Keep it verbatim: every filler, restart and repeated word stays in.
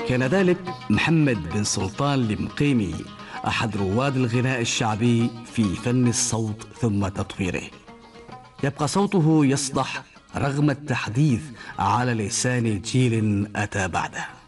كان ذلك محمد بن سلطان المقيمي، أحد رواد الغناء الشعبي في فن الصوت ثم تطويره. يبقى صوته يصدح رغم التحديث على لسان جيل أتى بعده.